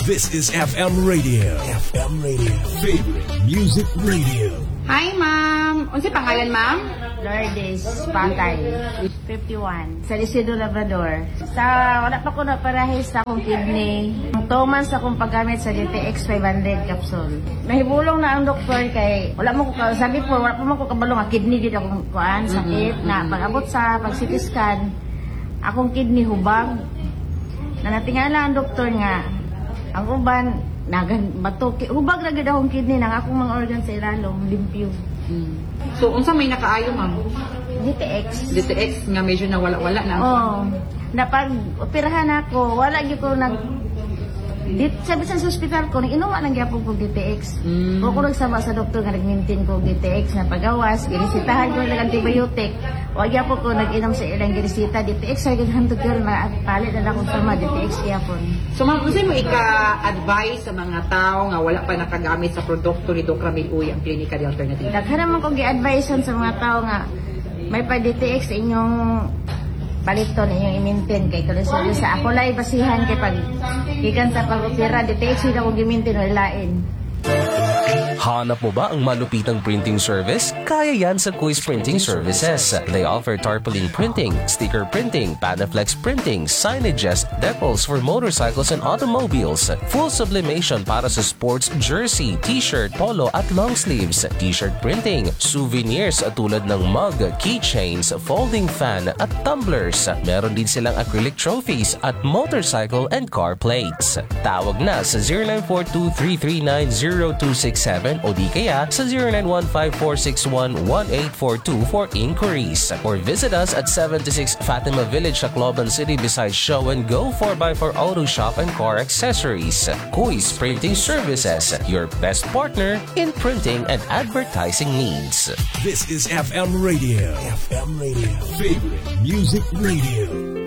This is FM Radio. FM Radio. Favorite Music Radio. Hi, ma'am. Unsa pangalan, ma'am? Lourdes Pangkay, 51. Sa Isidro Labrador. Sa wala pa ko na parahis sa akong kidney. Ang 2 months akong paggamit sa DTX 500 capsule. Nahibulong na ang doktor kay wala mo ko sabi po wala pa man ko kabalo nga kidney gid akong kuan sakit na pag-abot sa pag-CT scan akong kidney hubag. Na natingala ang doktor nga ang uban nagan bato hubag ra gid akong kidney nang akong mga organ sa ilalom limpyo. So, unsa may nakaayo, ma'am? DTX. DTX nga medyo nawala-wala na. Oo. Napag-operahan ako, wala gyud ko sabi sa hospital ko, inuwa lang gyapon ko DTX. O ko nagsama sa doktor nga nag-maintain ko DTX na pagawas, ginisitahan ko lang antibiotic. O gyapon ko nag-inom sa ilang ginisita DTX sa gihantod ko na palit na akong sama DTX gyapon. So, ma'am, unsa mo ika-advise sa mga tao nga wala pa nakagamit sa produkto ni Doc Ramil Uy ang Klinika de Alternativa? Daghan naman ko gi-advise sa mga tao nga may pa DTX inyong paliton inyong i-maintain kay kolesterol sa ako lai basihan kay pag gikan sa pag-opera DTX ida ko gi-maintain wala lain. Hanap mo ba ang malupitang printing service? Kaya yan sa Kuis Printing Services. They offer tarpaulin printing, sticker printing, Panaflex printing, signages, decals for motorcycles and automobiles, full sublimation para sa sports jersey, t-shirt, polo at long sleeves, t-shirt printing, souvenirs tulad ng mug, keychains, folding fan at tumblers. Meron din silang acrylic trophies at motorcycle and car plates. Tawag na sa 0942-339-0267 o di kaya sa 0915-461-1842 for inquiries. Or visit us at 76 Fatima Village, Tacloban City beside Show and Go 4x4 Auto Shop and Car Accessories. Kuis Printing Services, your best partner in printing and advertising needs. This is FM Radio. FM Radio. Favorite Music Radio.